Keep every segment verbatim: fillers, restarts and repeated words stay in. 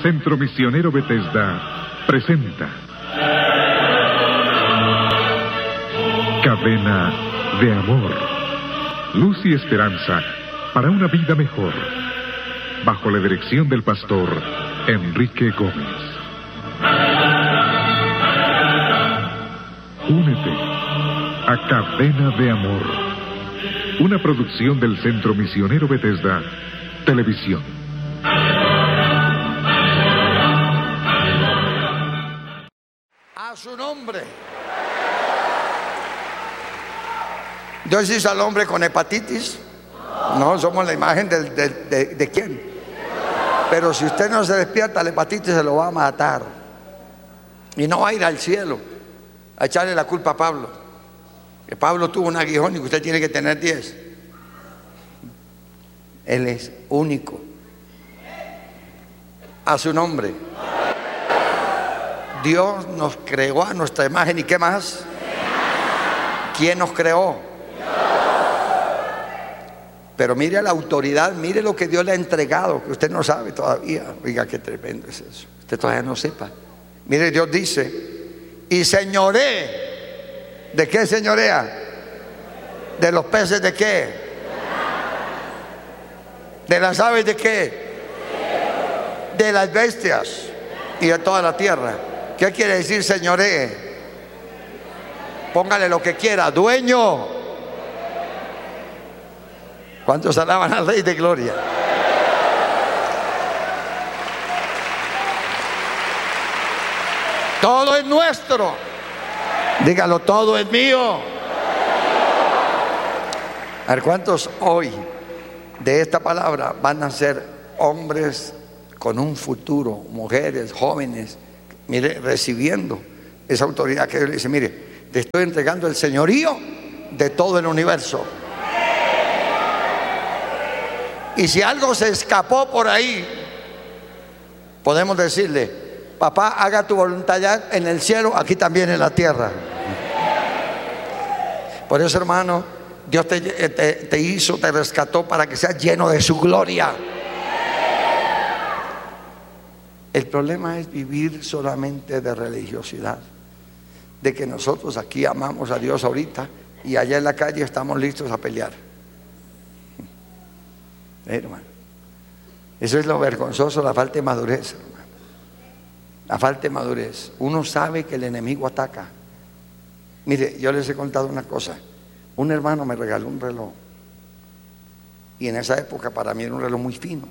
Centro Misionero Bethesda presenta Cadena de Amor. Luz y esperanza para una vida mejor. Bajo la dirección del pastor Enrique Gómez. Únete a Cadena de Amor, una producción del Centro Misionero Bethesda Televisión. A su nombre. Dios hizo al hombre con hepatitis. No, somos la imagen de, de, de, de quién. Pero si usted no se despierta, la hepatitis se lo va a matar. Y no va a ir al cielo a echarle la culpa a Pablo. Que Pablo tuvo un aguijón y que usted tiene que tener diez. Él es único. A su nombre. Dios nos creó a nuestra imagen. ¿Y qué más? ¿Quién nos creó? Pero mire la autoridad, mire lo que Dios le ha entregado, que usted no sabe todavía. Oiga, qué tremendo es eso. Usted todavía no sepa. Mire, Dios dice, y señoré. ¿De qué señorea? ¿De los peces de qué? ¿De las aves de qué? De las bestias y de toda la tierra. ¿Qué quiere decir señoré? Póngale lo que quiera, dueño. ¿Cuántos alaban al Rey de Gloria? Todo es nuestro. Dígalo, todo es mío. A ver, ¿cuántos hoy de esta palabra van a ser hombres con un futuro, mujeres, jóvenes, mire, recibiendo esa autoridad que Dios le dice, mire, te estoy entregando el señorío de todo el universo? Y si algo se escapó por ahí, podemos decirle, papá, haga tu voluntad ya en el cielo, aquí también en la tierra. Por eso, hermano, Dios te, te, te hizo, te rescató para que seas lleno de su gloria. El problema es vivir solamente de religiosidad, de que nosotros aquí amamos a Dios ahorita y allá en la calle estamos listos a pelear. Hermano, eso es lo vergonzoso, la falta de madurez, hermano. La falta de madurez. Uno sabe que el enemigo ataca. Mire, yo les he contado una cosa. Un hermano me regaló un reloj y en esa época para mí era un reloj muy fino.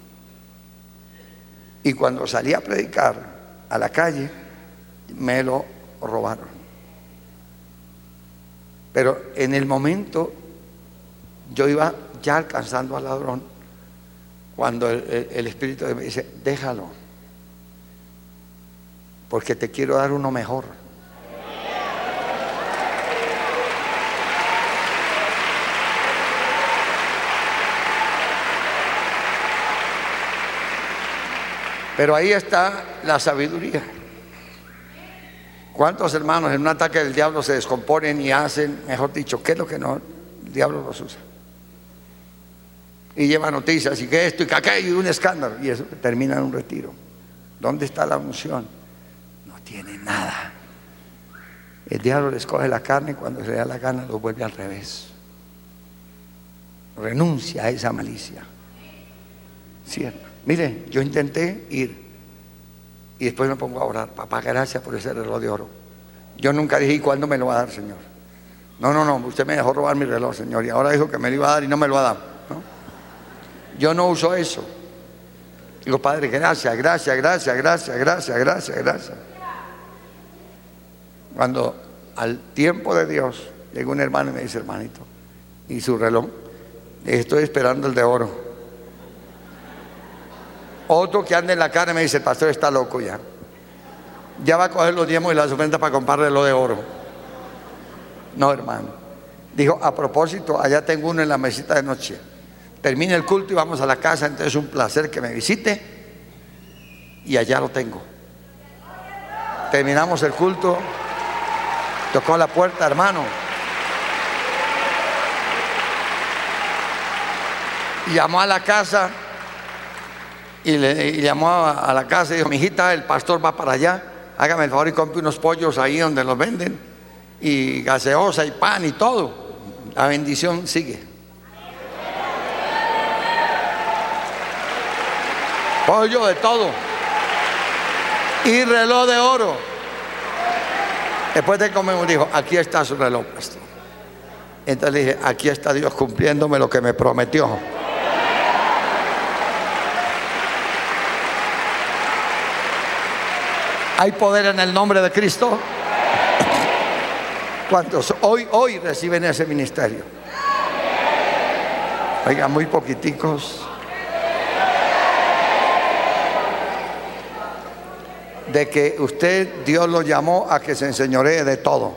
Y cuando salí a predicar a la calle, me lo robaron. Pero en el momento yo iba ya alcanzando al ladrón, cuando el, el, el Espíritu me dice, déjalo, porque te quiero dar uno mejor. Pero ahí está la sabiduría. ¿Cuántos hermanos en un ataque del diablo se descomponen y hacen, mejor dicho, qué es lo que no, el diablo los usa? Y lleva noticias y que esto y que aquello y un escándalo, y eso termina en un retiro. ¿Dónde está la unción? No tiene nada. El diablo les coge la carne y cuando se le da la gana lo vuelve al revés. Renuncia a esa malicia. Cierto. Mire, yo intenté ir y después me pongo a orar, papá, gracias por ese reloj de oro. Yo nunca dije, ¿y cuándo me lo va a dar, Señor? No, no, no, usted me dejó robar mi reloj, Señor, y ahora dijo que me lo iba a dar y no me lo ha dado, ¿no? Yo no uso eso. Digo, Padre, gracias, gracias, gracias, gracias, gracias, gracias, gracias. Cuando al tiempo de Dios llega un hermano y me dice, hermanito, ¿y su reloj? Estoy esperando el de oro. Otro que anda en la carne me dice, el pastor está loco ya. Ya va a coger los diezmos y las ofrendas para comprarle lo de oro. No, hermano. Dijo, a propósito, allá tengo uno en la mesita de noche. Termina el culto y vamos a la casa, entonces es un placer que me visite. Y allá lo tengo. Terminamos el culto. Tocó la puerta, hermano. Llamó a la casa y le y llamó a, a la casa y dijo: mijita, el pastor va para allá, hágame el favor y compre unos pollos ahí donde los venden, y gaseosa y pan y todo. La bendición sigue. Pollo de todo y reloj de oro. Después de comer dijo: aquí está su reloj, pastor. Entonces le dije: aquí está Dios cumpliéndome lo que me prometió. ¿Hay poder en el nombre de Cristo? ¿Cuántos hoy, hoy reciben ese ministerio? Oiga, muy poquiticos. De que usted, Dios lo llamó a que se enseñoree de todo.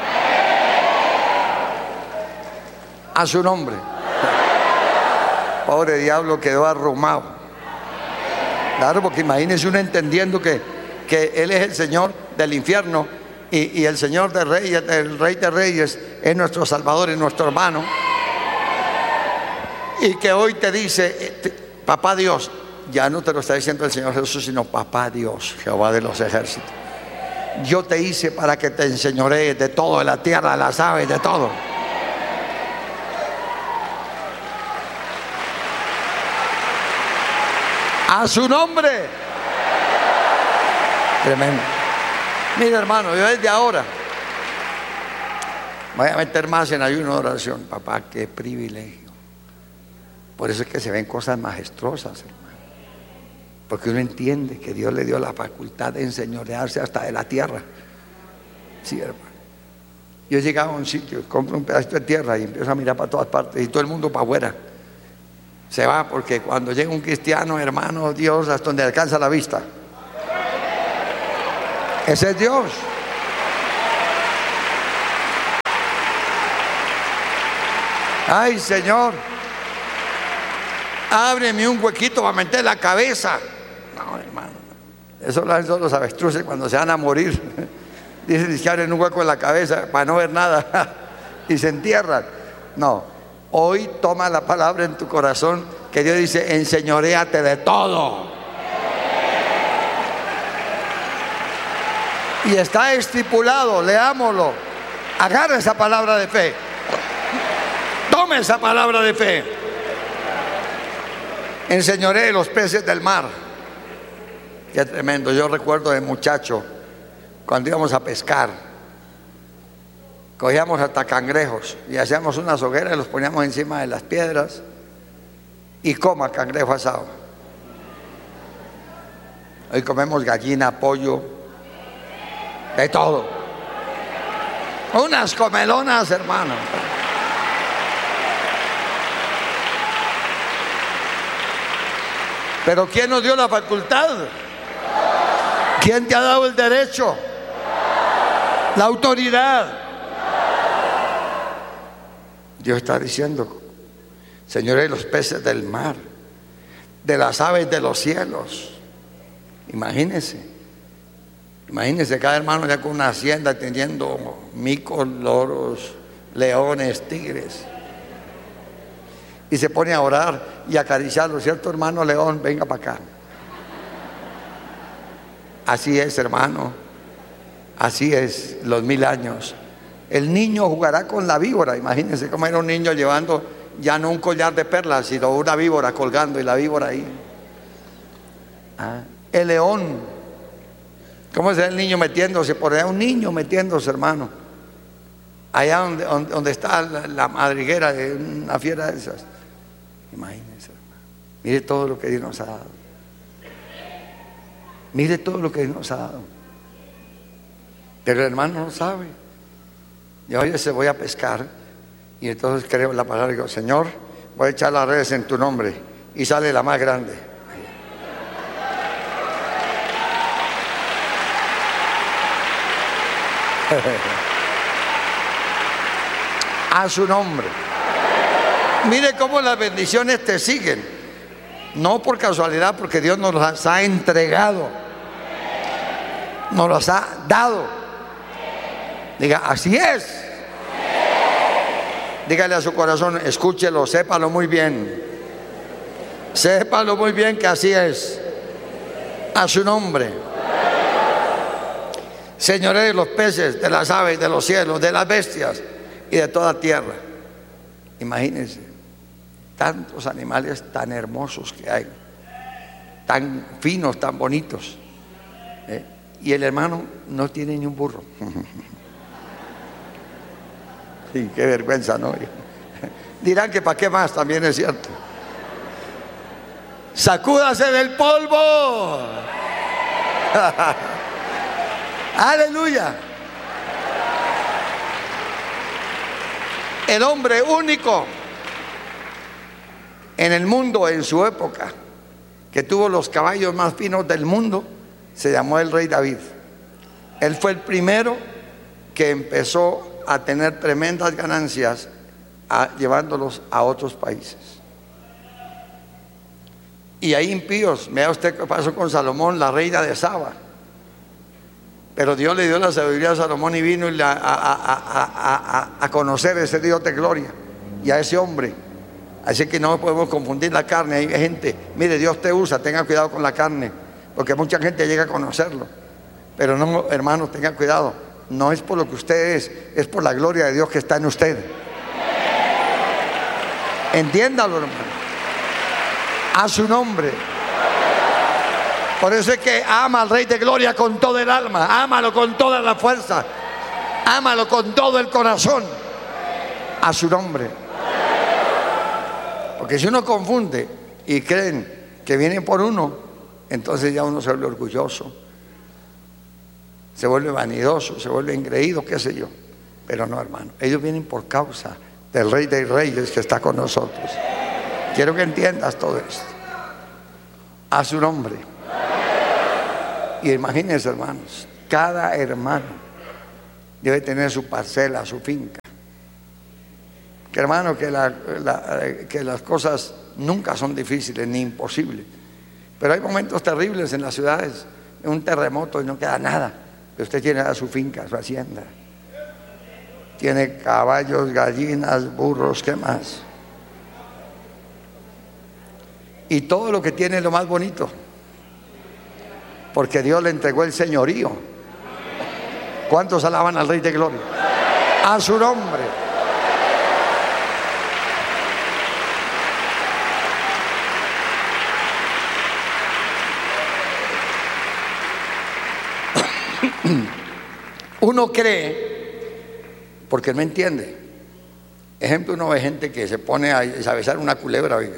A su nombre. Pobre diablo, quedó arrumado. Claro, porque imagínese uno entendiendo que, que Él es el Señor del infierno y, y el Señor de reyes, el Rey de Reyes es nuestro Salvador y nuestro hermano. Y que hoy te dice: papá Dios. Ya no te lo está diciendo el Señor Jesús, sino papá Dios, Jehová de los ejércitos. Yo te hice para que te enseñorees de todo, de la tierra, de las aves, de todo. A su nombre. Tremendo. Mira, hermano, yo desde ahora voy a meter más en ayuno de oración. Papá, qué privilegio. Por eso es que se ven cosas majestuosas, hermano. Porque uno entiende que Dios le dio la facultad de enseñorearse hasta de la tierra. Sí, hermano. Yo llegaba a un sitio y compro un pedacito de tierra y empiezo a mirar para todas partes y todo el mundo para afuera. Se va, porque cuando llega un cristiano, hermano, Dios hasta donde alcanza la vista. Ese es Dios. Ay, Señor, ábreme un huequito para meter la cabeza. No, hermano, eso lo hacen todos los avestruces cuando se van a morir. Dicen que abren un hueco en la cabeza para no ver nada y se entierran. No, hoy toma la palabra en tu corazón, que Dios dice: enseñoréate de todo. Y está estipulado, leámoslo. Agarra esa palabra de fe. Tome esa palabra de fe. Enseñoré los peces del mar. Qué tremendo. Yo recuerdo de muchacho, cuando íbamos a pescar, cogíamos hasta cangrejos y hacíamos unas hogueras y los poníamos encima de las piedras y coma cangrejo asado. Hoy comemos gallina, pollo, de todo. Unas comelonas, hermano. Pero ¿quién nos dio la facultad? ¿Quién te ha dado el derecho? La autoridad. Dios está diciendo: señores, los peces del mar, de las aves de los cielos. Imagínense. Imagínense cada hermano ya con una hacienda teniendo micos, loros, leones, tigres. Y se pone a orar y a acariciarlo, ¿cierto, hermano león? Venga para acá. Así es, hermano. Así es, los mil años. El niño jugará con la víbora. Imagínense cómo era un niño llevando ya no un collar de perlas, sino una víbora colgando y la víbora ahí. Ah, el león. ¿Cómo es el niño metiéndose por allá? Un niño metiéndose, hermano. Allá donde, donde, donde está la, la madriguera de una fiera de esas. Imagínense, hermano. Mire todo lo que Dios nos ha dado. Mire todo lo que Dios nos ha dado. Pero el hermano no sabe. Yo a veces voy a pescar y entonces creo la palabra y digo: Señor, voy a echar las redes en tu nombre, y sale la más grande. A su nombre. Mire cómo las bendiciones te siguen. No por casualidad, porque Dios nos las ha entregado, nos las ha dado. Diga: así es. Dígale a su corazón, escúchelo, sépalo muy bien. Sépalo muy bien que así es. A su nombre. Señoré de los peces, de las aves, de los cielos, de las bestias y de toda tierra. Imagínense, tantos animales tan hermosos que hay, tan finos, tan bonitos. ¿Eh? Y el hermano no tiene ni un burro. Sí, qué vergüenza, ¿no? Dirán que para qué más, también es cierto. Sacúdase del polvo. Aleluya. El hombre único en el mundo en su época que tuvo los caballos más finos del mundo se llamó el rey David. Él fue el primero que empezó a tener tremendas ganancias a, llevándolos a otros países. Y hay impíos. Vea usted qué pasó con Salomón, la reina de Saba. Pero Dios le dio la sabiduría a Salomón y vino a, a, a, a, a, a conocer ese Dios de gloria y a ese hombre. Así que no podemos confundir la carne. Hay gente, mire, Dios te usa, tenga cuidado con la carne, porque mucha gente llega a conocerlo. Pero no, hermanos, tengan cuidado. No es por lo que usted es, es por la gloria de Dios que está en usted. Entiéndalo, hermano. A su nombre. Por eso es que ama al Rey de Gloria con todo el alma, ámalo con toda la fuerza, ámalo con todo el corazón, a su nombre. Porque si uno confunde y creen que vienen por uno, entonces ya uno se vuelve orgulloso, se vuelve vanidoso, se vuelve engreído, qué sé yo. Pero no, hermano, ellos vienen por causa del Rey de Reyes que está con nosotros. Quiero que entiendas todo esto, a su nombre. Y imagínense, hermanos, cada hermano debe tener su parcela, su finca. Que hermano, que, la, la, que las cosas nunca son difíciles ni imposibles. Pero hay momentos terribles en las ciudades, un terremoto y no queda nada. Pero usted tiene su finca, su hacienda. Tiene caballos, gallinas, burros, ¿qué más? Y todo lo que tiene es lo más bonito. Porque Dios le entregó el señorío. ¿Cuántos alaban al Rey de Gloria? A su nombre. Uno cree, porque no entiende. Ejemplo, uno ve gente que se pone a, a besar una culebra, oiga.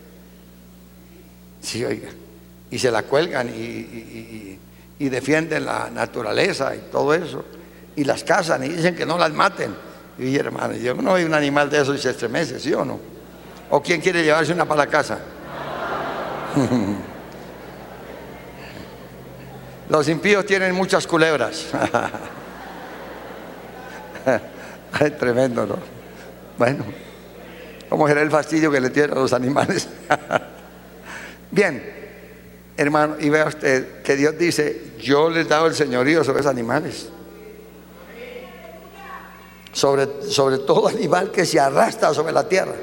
Sí, oiga. Y se la cuelgan y, y, y, y defienden la naturaleza y todo eso. Y las cazan y dicen que no las maten. Y dije, hermano, yo no veo un animal de eso y se estremece, ¿sí o no? ¿O quién quiere llevarse una para la casa? Los impíos tienen muchas culebras. Ay, tremendo, ¿no? Bueno, ¿cómo será el fastidio que le tienen a los animales? Bien, hermano, y vea usted que Dios dice, yo les he dado el señorío sobre esos animales. Sobre, sobre todo animal que se arrastra sobre la tierra.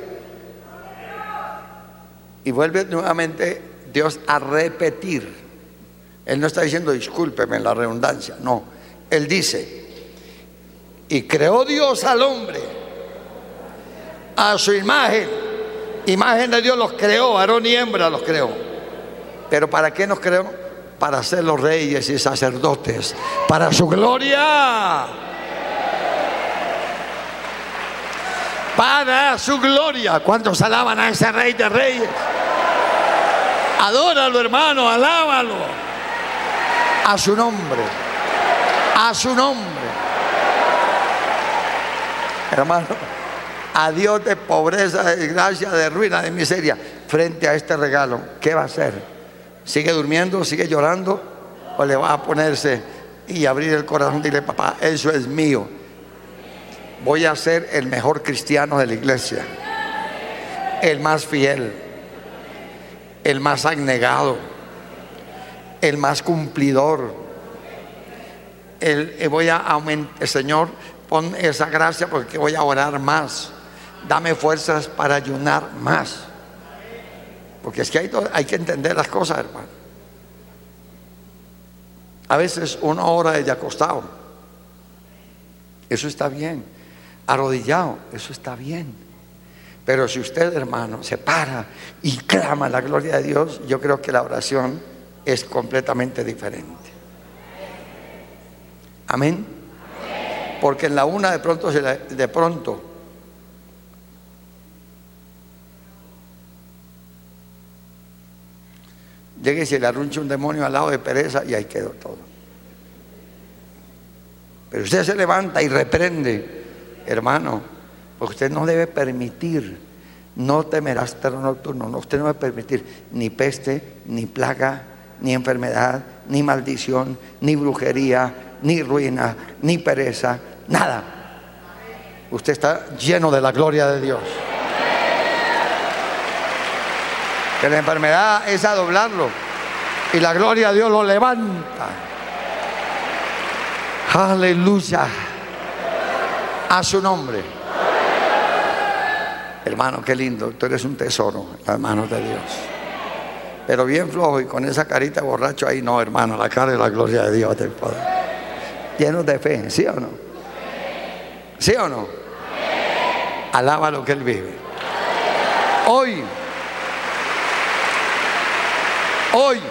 Y vuelve nuevamente Dios a repetir. Él no está diciendo discúlpeme en la redundancia, no. Él dice, y creó Dios al hombre a su imagen. Imagen de Dios los creó, varón y hembra los creó. Pero ¿para qué nos creó? Para ser los reyes y sacerdotes, para su gloria. Para su gloria. ¿Cuántos alaban a ese Rey de Reyes? Adóralo, hermano, alábalo. A su nombre. A su nombre. Hermano, a Dios de pobreza, de desgracia, de ruina, de miseria, frente a este regalo, ¿qué va a hacer? ¿Sigue durmiendo? ¿Sigue llorando? ¿O le va a ponerse y abrir el corazón y decirle, papá, eso es mío? Voy a ser el mejor cristiano de la iglesia, el más fiel, el más abnegado, el más cumplidor. El, el voy a aumentar, Señor, pon esa gracia porque voy a orar más. Dame fuerzas para ayunar más. Porque es que hay, hay que entender las cosas, hermano. A veces una hora de acostado, eso está bien. Arrodillado, eso está bien. Pero si usted, hermano, se para y clama la gloria de Dios, yo creo que la oración es completamente diferente. Amén. Porque en la una de pronto, se la, de pronto, llegue y se le arrunche un demonio al lado de pereza y ahí quedó todo. Pero usted se levanta y reprende, hermano, porque usted no debe permitir, no temerás terror nocturno, no, usted no debe permitir ni peste, ni plaga, ni enfermedad, ni maldición, ni brujería, ni ruina, ni pereza, nada. Usted está lleno de la gloria de Dios. Que la enfermedad es a doblarlo y la gloria de Dios lo levanta. Aleluya. A su nombre. Hermano, qué lindo. Tú eres un tesoro en las manos de Dios. Pero bien flojo y con esa carita borracho ahí, no, hermano, la cara de la gloria de Dios del poder. Llenos de fe, ¿sí o no? ¿Sí o no? Alaba lo que Él vive. Hoy, hoy,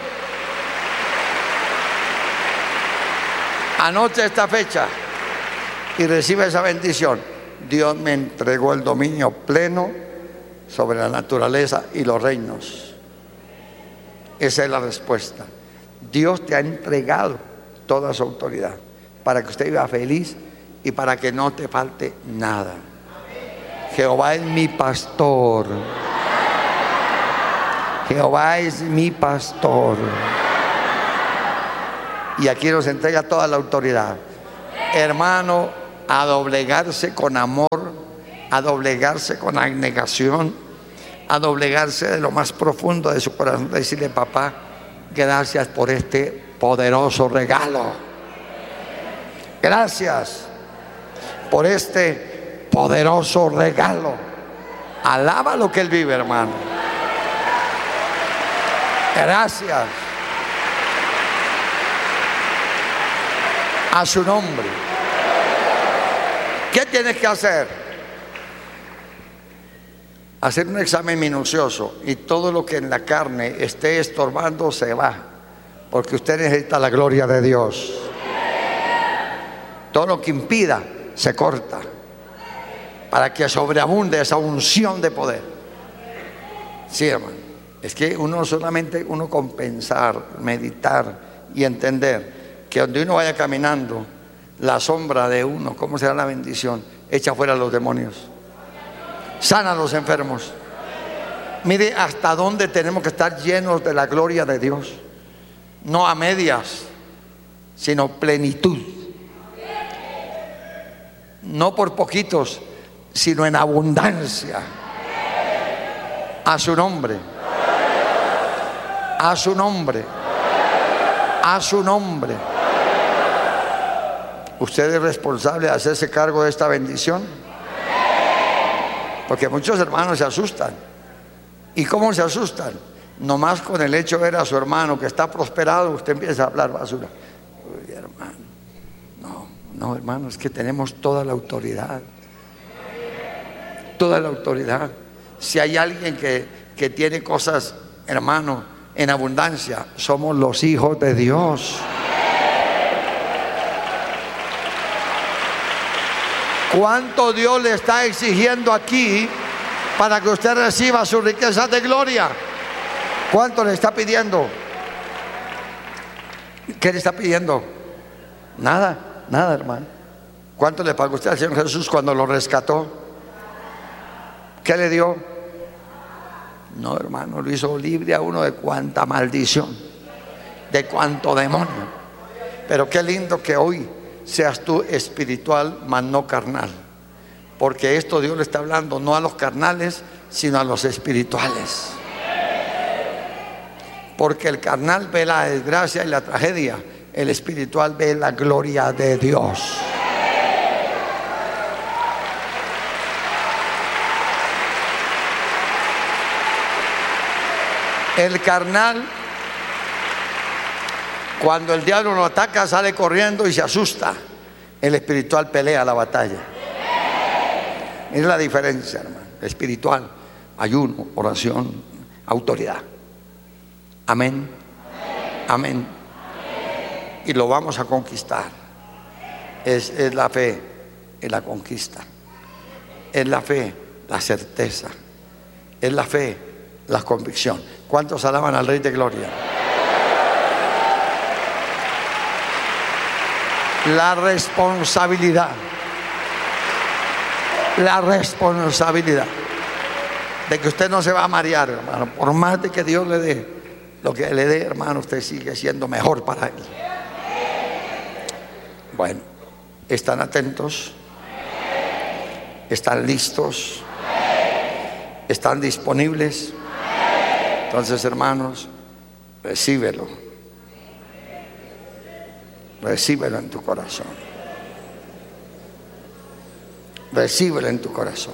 anoche esta fecha y recibe esa bendición. Dios me entregó el dominio pleno sobre la naturaleza y los reinos. Esa es la respuesta. Dios te ha entregado toda su autoridad para que usted viva feliz y para que no te falte nada. Jehová es mi pastor. Jehová es mi pastor. Y aquí nos entrega toda la autoridad. Hermano, a doblegarse con amor, a doblegarse con abnegación, a doblegarse de lo más profundo de su corazón, decirle: papá, gracias por este poderoso regalo. Gracias por este poderoso regalo. Alaba lo que Él vive, hermano. Gracias. A su nombre. ¿Qué tienes que hacer? Hacer un examen minucioso y todo lo que en la carne esté estorbando se va, porque usted necesita la gloria de Dios. Todo lo que impida se corta para que sobreabunde esa unción de poder. Sí, hermano. Es que uno solamente, uno con pensar, meditar y entender que donde uno vaya caminando, la sombra de uno, ¿cómo será la bendición? Echa fuera a los demonios, sana a los enfermos. Mire hasta dónde tenemos que estar llenos de la gloria de Dios. No a medias, sino plenitud. No por poquitos, sino en abundancia. A su nombre. A su nombre. A su nombre. ¿Usted es responsable de hacerse cargo de esta bendición? Porque muchos hermanos se asustan. ¿Y cómo se asustan? Nomás con el hecho de ver a su hermano que está prosperado, usted empieza a hablar basura. Uy, hermano. No, no, hermano, es que tenemos toda la autoridad. Toda la autoridad. Si hay alguien que, que tiene cosas, hermano, en abundancia, somos los hijos de Dios. ¿Cuánto Dios le está exigiendo aquí para que usted reciba su riqueza de gloria? ¿Cuánto le está pidiendo? ¿Qué le está pidiendo? Nada, nada, hermano. ¿Cuánto le pagó usted al Señor Jesús cuando lo rescató? ¿Qué le dio? No, hermano, lo hizo libre a uno de cuanta maldición, de cuanto demonio. Pero qué lindo que hoy seas tú espiritual, mas no carnal. Porque esto Dios le está hablando no a los carnales, sino a los espirituales. Porque el carnal ve la desgracia y la tragedia, el espiritual ve la gloria de Dios. El carnal, cuando el diablo lo ataca, sale corriendo y se asusta. El espiritual pelea la batalla. Es la diferencia, hermano. Espiritual, ayuno, oración, autoridad. Amén. Amén. Y lo vamos a conquistar. Es, es la fe, es la conquista. Es la fe, la certeza. Es la fe, la convicción. ¿Cuántos alaban al Rey de Gloria? La responsabilidad. La responsabilidad de que usted no se va a marear, hermano. Por más de que Dios le dé lo que le dé, hermano, usted sigue siendo mejor para Él. Bueno, ¿están atentos? ¿Están listos? ¿Están disponibles? Entonces, hermanos, recíbelo. Recíbelo en tu corazón. Recíbelo en tu corazón.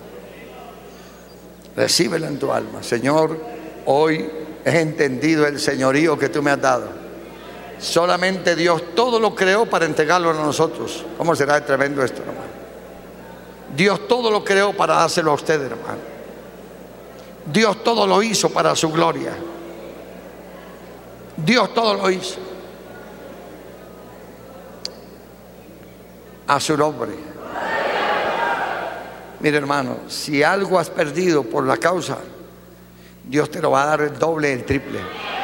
Recíbelo en tu alma. Señor, hoy he entendido el señorío que tú me has dado. Solamente Dios todo lo creó para entregarlo a nosotros. ¿Cómo será tremendo esto, hermano? Dios todo lo creó para dárselo a usted, hermano. Dios todo lo hizo para su gloria. Dios todo lo hizo a su nombre. Mire, hermano, si algo has perdido por la causa, Dios te lo va a dar el doble, el triple.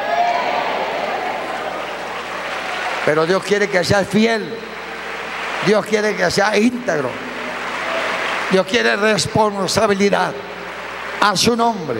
Pero Dios quiere que seas fiel. Dios quiere que seas íntegro. Dios quiere responsabilidad a su nombre.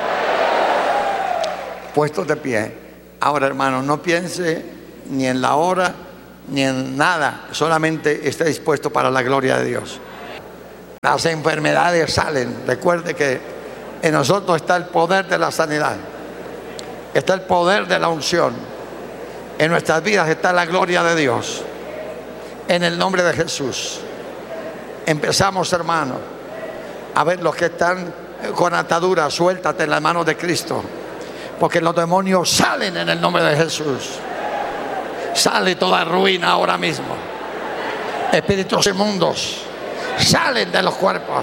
Puestos de pie. Ahora, hermano, no piense ni en la hora ni en nada. Solamente esté dispuesto para la gloria de Dios. Las enfermedades salen. Recuerde que en nosotros está el poder de la sanidad. Está el poder de la unción. En nuestras vidas está la gloria de Dios. En el nombre de Jesús. Empezamos, hermano, a ver los que están con ataduras. Suéltate en las manos de Cristo. Porque los demonios salen en el nombre de Jesús. Sale toda ruina ahora mismo. Espíritus inmundos salen de los cuerpos.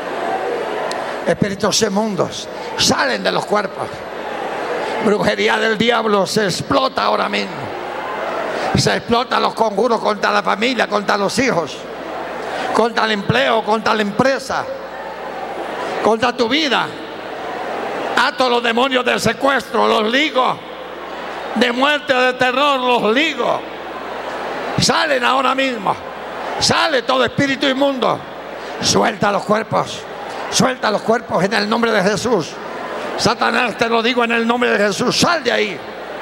Espíritus inmundos salen de los cuerpos. Brujería del diablo se explota ahora mismo. Se explotan los conjuros contra la familia, contra los hijos, contra el empleo, contra la empresa, contra tu vida. Ato los demonios del secuestro, los ligo. De muerte, de terror, los ligo. Salen ahora mismo. Sale todo espíritu inmundo. Suelta los cuerpos. Suelta los cuerpos en el nombre de Jesús. Satanás, te lo digo en el nombre de Jesús. Sal de ahí.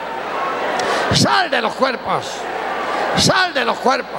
Sal de los cuerpos. Sal de los cuerpos.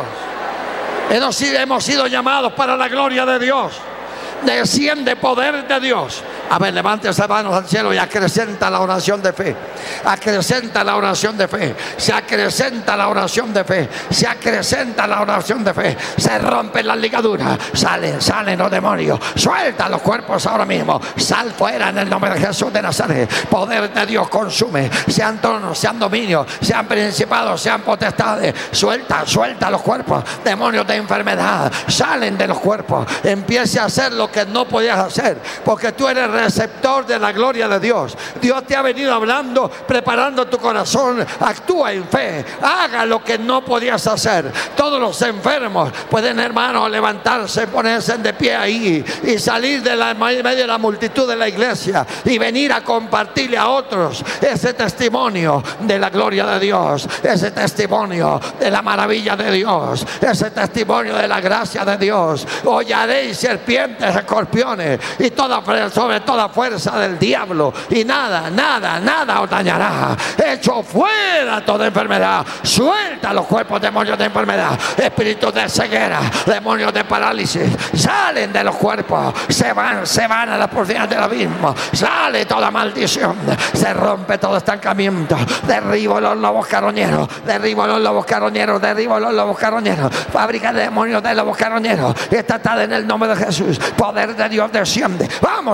Hemos sido llamados para la gloria de Dios. Desciende poder de Dios. A ver, levante esas manos al cielo y acrecenta la oración de fe. Acrecenta la oración de fe. Se acrecenta la oración de fe. Se acrecenta la oración de fe. Se rompen las ligaduras. Salen, salen los demonios. Suelta los cuerpos ahora mismo. Sal fuera en el nombre de Jesús de Nazaret. Poder de Dios consume. Sean tronos, sean dominios, sean principados, sean potestades. Suelta, suelta los cuerpos. Demonios de enfermedad. Salen de los cuerpos. Empiece a hacer lo que no podías hacer. Porque tú eres receptor de la gloria de Dios. Dios te ha venido hablando, preparando tu corazón. Actúa en fe. Haga lo que no podías hacer. Todos los enfermos pueden, hermanos, levantarse, ponerse de pie ahí y salir de la medio de la multitud de la iglesia y venir a compartirle a otros ese testimonio de la gloria de Dios, ese testimonio de la maravilla de Dios, ese testimonio de la gracia de Dios. Hollaréis serpientes, escorpiones y toda sobre toda fuerza del diablo, y nada, nada, nada os dañará. Echo fuera toda enfermedad. Suelta los cuerpos, demonios de enfermedad, espíritus de ceguera, demonios de parálisis. Salen de los cuerpos, se van, se van a las profundidades del abismo. Sale toda maldición, se rompe todo estancamiento. Derribo los lobos carroñeros, derribo los lobos carroñeros, derribo los lobos carroñeros. Fábrica de demonios de lobos carroñeros, esta tarde en el nombre de Jesús, poder de Dios desciende. Vamos, sácate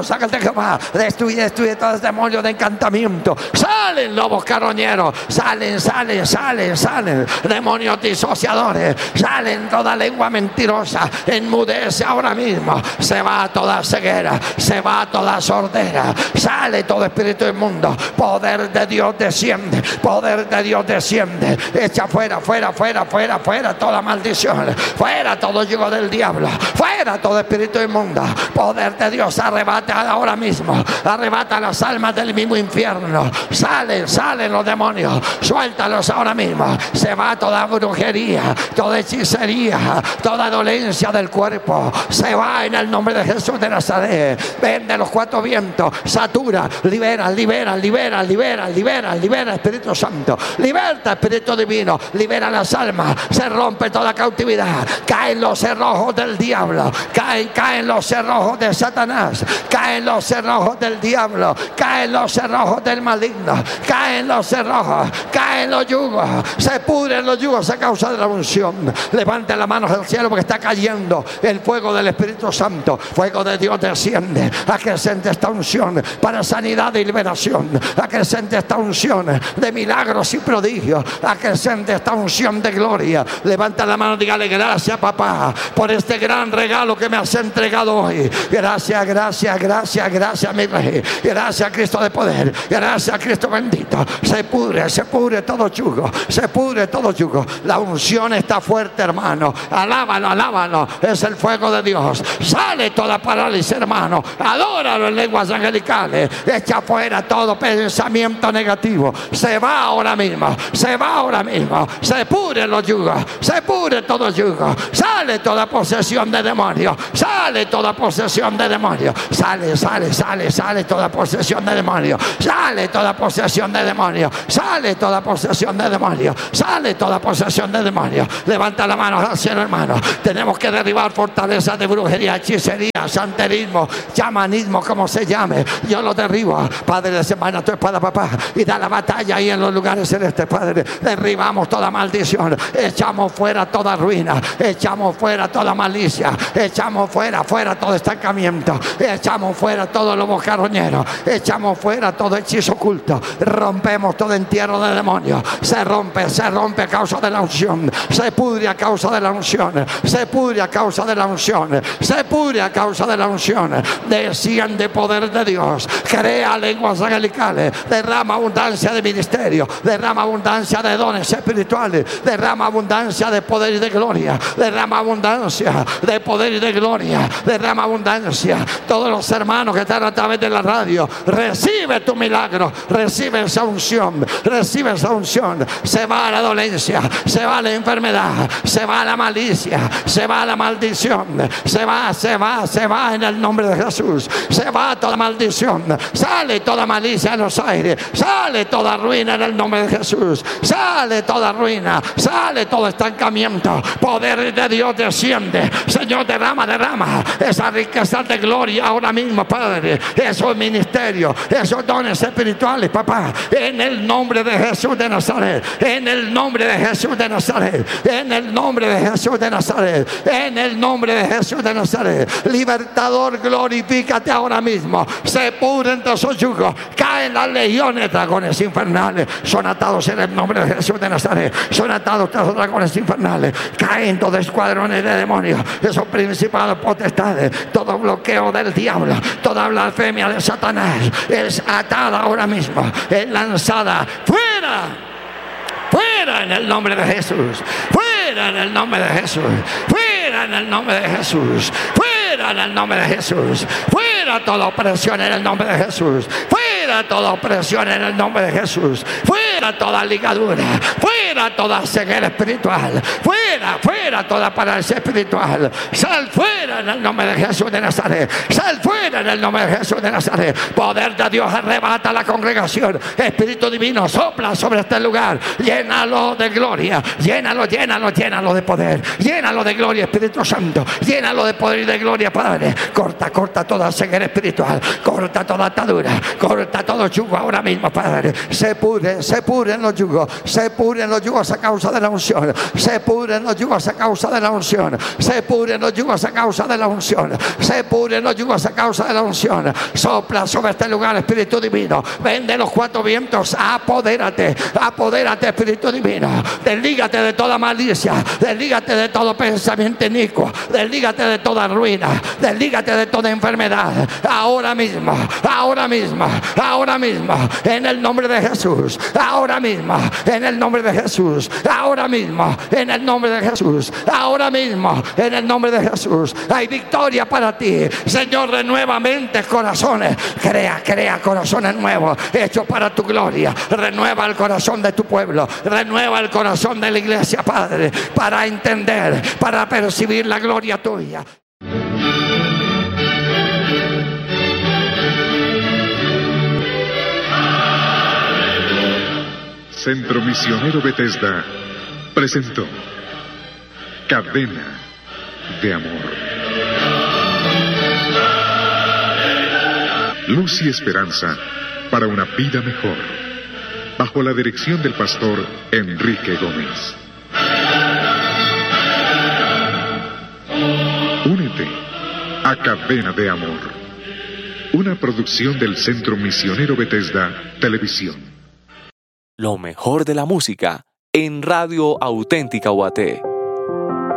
Jehová. Destruye, destruye todo demonio de encantamiento. Salen lobos carroñeros, salen, salen, salen, salen demonios disociadores, salen toda lengua mentirosa, enmudece ahora mismo. Se va toda ceguera, se va toda sordera, sale todo espíritu inmundo. Poder de Dios desciende, poder de Dios desciende. Echa fuera, fuera, fuera, fuera, fuera toda maldición, fuera todo yugo del diablo, fuera todo espíritu inmundo. Poder de Dios arrebata ahora mismo, arrebata las almas del mismo infierno. Salen, salen los demonios, suéltalos ahora mismo. Se va toda brujería, toda hechicería, toda dolencia del cuerpo, se va en el nombre de Jesús de Nazaret. Ven de los cuatro vientos, satura, libera, libera, libera, libera, libera, libera, Espíritu Santo, liberta, Espíritu Divino, libera las almas. Se rompe toda cautividad, caen los cerrojos del diablo, caen, caen los cerrojos de Satanás, caen los cerrojos del diablo, caen los cerrojos del maligno, caen los cerrojos, caen los yugos, se pudren los yugos a causa de la unción. Levante las manos al cielo porque está cayendo el fuego del Espíritu Santo. Fuego de Dios desciende, acrecente esta unción para sanidad y liberación, acrecente esta unción de milagros y prodigios, acrecente esta unción de gloria. Levanta la mano y dígale: gracias, papá, por este gran regalo que me has entregado hoy. Gracias, gracias, gracias, gracias, mi rey. Gracias, Cristo de poder. Gracias, Cristo bendito. Se pudre, se pudre todo yugo, se pudre todo yugo. La unción está fuerte, hermano. Alábalo, alábalo. Es el fuego de Dios. Sale toda parálisis, hermano. Adóralo en lenguas angelicales. Echa fuera todo pensamiento negativo. Se va ahora mismo, se va ahora mismo. Se pudre los yugos, se pudre todo yugo. Sale toda posesión de demonios, sale toda posesión de demonios. Sale, sale, sale, sale toda posesión de demonios. Sale toda posesión de demonios. Sale toda posesión de demonios. Sale toda posesión de demonios. Levanta la mano al cielo, hermano. Tenemos que derribar fortalezas de brujería, hechicería, santerismo, chamanismo, como se llame. Yo lo derribo. Padre, desenvaina tu espada, papá, y da la batalla ahí en los lugares celestes, Padre. Derribamos toda maldición, echamos fuera toda ruina, echamos fuera toda malicia, echamos fuera, fuera todo estancamiento, echamos fuera todo lobo carroñero, echamos fuera todo hechizo oculto, rompemos todo entierro de demonios. Se rompe, se rompe a causa de la unción, se pudre a causa de la unción, se pudre a causa de la unción, se pudre a causa de la unción. Desciende poder de Dios, crea lenguas angelicales, derrama abundancia de ministerio, derrama abundancia de dones espirituales, derrama abundancia de poder y de gloria, derrama abundancia de poder y de gloria, derrama abundancia. Todos los hermanos que están a través de la radio, recibe tu milagro, recibe esa unción, recibe esa unción. Se va la dolencia, se va la enfermedad, se va la malicia, se va la maldición, se va, se va, se va en el nombre de Jesús. Se va toda maldición, sale toda malicia en los aires, sale toda ruina en el nombre de Jesús, sale toda ruina, sale todo estancamiento. Poder de Dios desciende, Señor, derrama, derrama esa riqueza de gloria ahora mismo, Padre, esos ministerios, esos dones espirituales, papá, en el nombre de Jesús de Nazaret, en el nombre de Jesús de Nazaret, en el nombre de Jesús de Nazaret, en el nombre de Jesús de Nazaret. Libertador, glorifícate ahora mismo. Se pudren todos esos yugos, caen las legiones, dragones infernales, son atados en el nombre de Jesús de Nazaret, son atados todos los dragones infernales, caen todos escuadrones de demonios, esos principados, potestades, todo bloqueo del diablo, toda blasfemia de Satanás es atada ahora mismo, es lanzada fuera, fuera en el nombre de Jesús, fuera en el nombre de Jesús, fuera en el nombre de Jesús, fuera en el nombre de Jesús, fuera toda opresión en el nombre de Jesús, fuera toda opresión en el nombre de Jesús, fuera toda ligadura, fuera toda ceguera espiritual, fuera, fuera toda parálisis espiritual. Sal fuera en el nombre de Jesús de Nazaret, sal fuera en el nombre de Jesús de Nazaret. Poder de Dios arrebata a la congregación, Espíritu Divino sopla sobre este lugar, llénalo de gloria, llénalo, llénalo, llénalo de poder, llénalo de gloria, Espíritu Santo, llénalo de poder y de gloria, Padre. Corta, corta toda ceguera espiritual, corta toda atadura, corta todo yugo ahora mismo, Padre. Se pudre, se pudren los yugos, se pudren los yugos a causa de la unción, se pudren los yugos a causa de la unción, se pudren los yugos a causa causa de la unción. Se pudren los yugos a causa de la unción. Sopla sobre este lugar, Espíritu Divino. Ven de los cuatro vientos, apodérate, apodérate, Espíritu Divino. Deslígate de toda malicia, deslígate de todo pensamiento inicuo, deslígate de toda ruina, deslígate de toda enfermedad. Ahora mismo, ahora mismo, ahora mismo, en el nombre de Jesús. Ahora mismo, en el nombre de Jesús. Ahora mismo, en el nombre de Jesús. Ahora mismo, en el nombre de Jesús. Hay victoria para ti. Señor, renueva mentes, corazones. Crea, crea corazones nuevos, hechos para tu gloria. Renueva el corazón de tu pueblo. Renueva el corazón de la iglesia, Padre, para entender, para percibir la gloria tuya. Centro Misionero Bethesda presentó Cadena de Amor. Luz y esperanza para una vida mejor, bajo la dirección del pastor Enrique Gómez. Únete a Cadena de Amor, una producción del Centro Misionero Bethesda Televisión. Lo mejor de la música en Radio Auténtica Guaté.